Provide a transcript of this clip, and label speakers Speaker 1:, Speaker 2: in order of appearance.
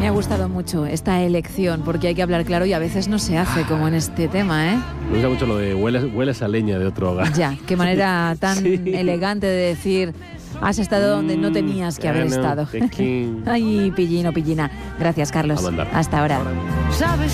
Speaker 1: Me ha gustado mucho esta elección, porque hay que hablar claro y a veces no se hace, como en este tema, ¿eh?
Speaker 2: Me gusta mucho lo de hueles a leña de otro hogar.
Speaker 1: Ya, qué manera tan elegante de decir, has estado donde no tenías que haber estado. Ay, pillín o pillina. Gracias, Carlos. Hasta ahora.
Speaker 3: ¿Sabes?